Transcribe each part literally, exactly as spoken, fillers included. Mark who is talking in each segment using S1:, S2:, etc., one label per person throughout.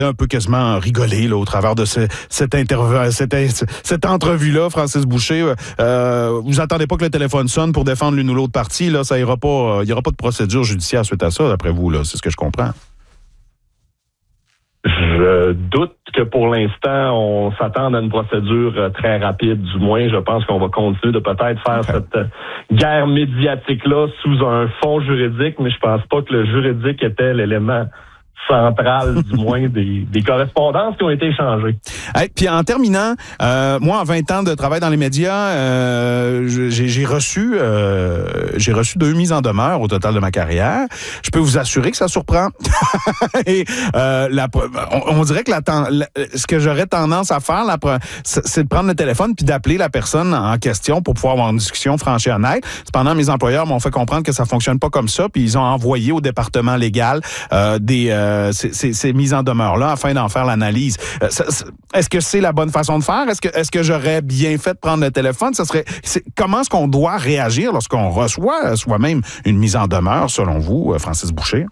S1: un peu quasiment rigolé là, au travers de ce, cette, interv- cette, cette entrevue-là, Francis Boucher. Euh, vous attendez pas que le téléphone sonne pour défendre l'une ou l'autre partie. Là, ça ira pas. Il n'y aura pas de procédure judiciaire suite à ça, d'après vous. Là, c'est ce que je comprends.
S2: Je doute que pour l'instant, on s'attende à une procédure très rapide. Du moins, je pense qu'on va continuer de peut-être faire okay. cette guerre médiatique-là sous un fond juridique, mais je pense pas que le juridique était l'élément centrale, du moins, des, des correspondances qui ont été échangées.
S1: Hey, puis en terminant, euh, moi, en vingt ans de travail dans les médias, euh, j'ai, j'ai reçu euh, j'ai reçu deux mises en demeure au total de ma carrière. Je peux vous assurer que ça surprend. Et euh, la, on, on dirait que la, la, ce que j'aurais tendance à faire, la, c'est de prendre le téléphone puis d'appeler la personne en question pour pouvoir avoir une discussion franche et honnête. Cependant, mes employeurs m'ont fait comprendre que ça fonctionne pas comme ça, puis ils ont envoyé au département légal euh, des euh, Ces, ces, ces mises en demeure-là afin d'en faire l'analyse. Euh, ça, est-ce que c'est la bonne façon de faire? Est-ce que, est-ce que j'aurais bien fait de prendre le téléphone? Ça serait, c'est, comment est-ce qu'on doit réagir lorsqu'on reçoit soi-même une mise en demeure, selon vous, Francis Boucher?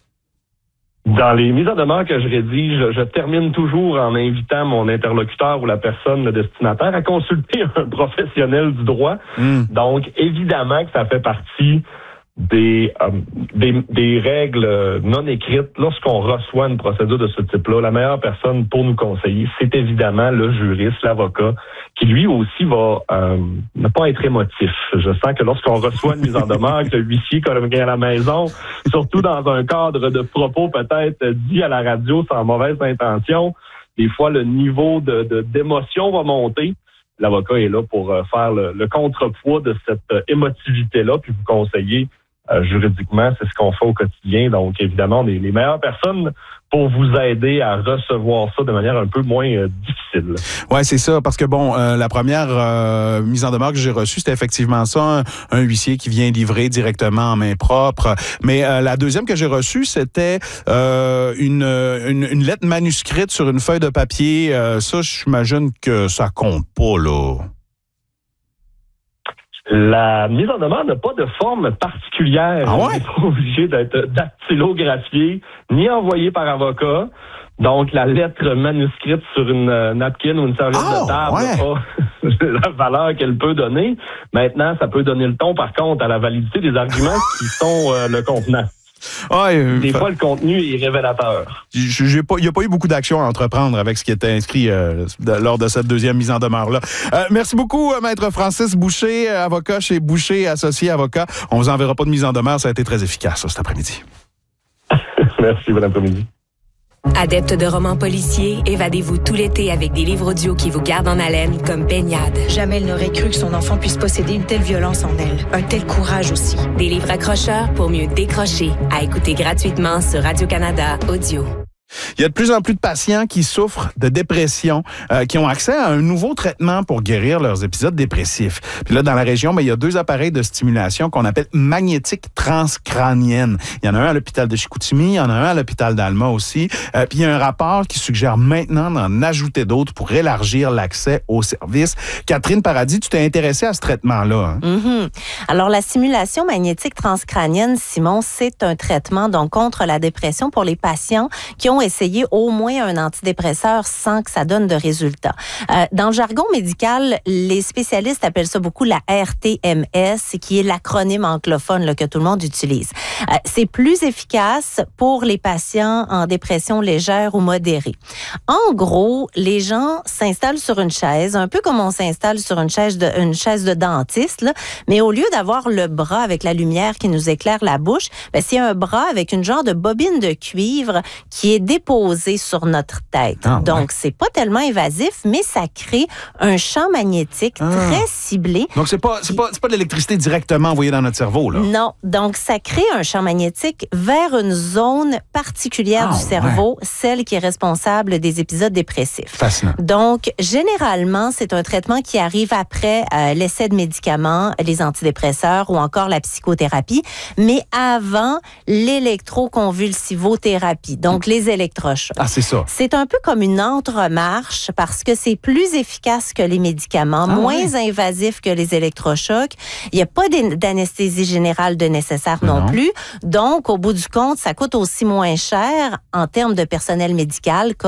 S2: Dans les mises en demeure que je rédige, je, je termine toujours en invitant mon interlocuteur ou la personne, le destinataire, à consulter un professionnel du droit. Mm. Donc, évidemment que ça fait partie Des, euh, des des règles non écrites lorsqu'on reçoit une procédure de ce type-là. La meilleure personne pour nous conseiller, c'est évidemment le juriste, l'avocat, qui lui aussi va euh, ne pas être émotif. Je sens que lorsqu'on reçoit une mise en demeure, que le huissier comme à la maison, surtout dans un cadre de propos peut-être dit à la radio sans mauvaise intention, des fois le niveau de, de d'émotion va monter. L'avocat est là pour faire le, le contrepoids de cette émotivité-là, puis vous conseiller Euh, juridiquement, c'est ce qu'on fait au quotidien. Donc, évidemment, on est les meilleures personnes pour vous aider à recevoir ça de manière un peu moins euh, difficile.
S1: Ouais, c'est ça, parce que bon, euh, la première euh, mise en demeure que j'ai reçue, c'était effectivement ça, un, un huissier qui vient livrer directement en main propre. Mais euh, la deuxième que j'ai reçue, c'était euh, une, une, une lettre manuscrite sur une feuille de papier. Euh, ça, j'imagine que ça compte pas, là.
S2: La mise en demeure n'a pas de forme particulière.
S1: Ah ouais?
S2: On n'est pas obligé d'être dactylographié ni envoyé par avocat. Donc, la lettre manuscrite sur une napkin ou une serviette oh, de table
S1: ouais.
S2: a la valeur qu'elle peut donner. Maintenant, ça peut donner le ton, par contre, à la validité des arguments qui sont euh, le contenant.
S1: Ah, euh,
S2: Des fois, le contenu est révélateur.
S1: J'ai pas, il n'y a pas eu beaucoup d'actions à entreprendre avec ce qui était inscrit euh, de, lors de cette deuxième mise en demeure-là. Euh, merci beaucoup, euh, Maître Francis Boucher, avocat chez Boucher Associés Avocats. On vous enverra pas de mise en demeure, ça a été très efficace ça, cet après-midi.
S2: Merci, bon après-midi.
S3: Adepte de romans policiers, évadez-vous tout l'été avec des livres audio qui vous gardent en haleine comme Baignade.
S4: Jamais elle n'aurait cru que son enfant puisse posséder une telle violence en elle. Un tel courage aussi.
S3: Des livres accrocheurs pour mieux décrocher. À écouter gratuitement sur Radio-Canada Audio.
S1: Il y a de plus en plus de patients qui souffrent de dépression, euh, qui ont accès à un nouveau traitement pour guérir leurs épisodes dépressifs. Puis là, dans la région, ben, il y a deux appareils de stimulation qu'on appelle magnétique transcrânienne. Il y en a un à l'hôpital de Chicoutimi, il y en a un à l'hôpital d'Alma aussi. Euh, puis il y a un rapport qui suggère maintenant d'en ajouter d'autres pour élargir l'accès au service. Catherine Paradis, tu t'es intéressée à ce traitement-là. Hein?
S5: Mm-hmm. Alors, la stimulation magnétique transcrânienne, Simon, c'est un traitement donc contre la dépression pour les patients qui ont essayé au moins un antidépresseur sans que ça donne de résultats. Euh, dans le jargon médical, les spécialistes appellent ça beaucoup la R T M S, qui est l'acronyme anglophone là, que tout le monde utilise. Euh, c'est plus efficace pour les patients en dépression légère ou modérée. En gros, les gens s'installent sur une chaise, un peu comme on s'installe sur une chaise de, une chaise de dentiste, là, mais au lieu d'avoir le bras avec la lumière qui nous éclaire la bouche, ben, c'est un bras avec une genre de bobine de cuivre qui est déposé sur notre tête. Ah, Donc, ouais. c'est pas tellement invasif, mais ça crée un champ magnétique ah. très ciblé.
S1: Donc, c'est pas, c'est pas, c'est pas de l'électricité directement envoyée dans notre cerveau, là?
S5: Non. Donc, ça crée un champ magnétique vers une zone particulière ah, du cerveau, ouais. celle qui est responsable des épisodes dépressifs.
S1: Fascinant.
S5: Donc, généralement, c'est un traitement qui arrive après euh, l'essai de médicaments, les antidépresseurs ou encore la psychothérapie, mais avant l'électroconvulsivothérapie. Donc, les l'électrochoc.
S1: Ah, c'est ça.
S5: C'est un peu comme une entremarche parce que c'est plus efficace que les médicaments,
S1: ah,
S5: moins
S1: ouais.
S5: invasif que les électrochocs. Il n'y a pas d'anesthésie générale de nécessaire non,
S1: non
S5: plus. Donc, au bout du compte, ça coûte aussi moins cher en termes de personnel médical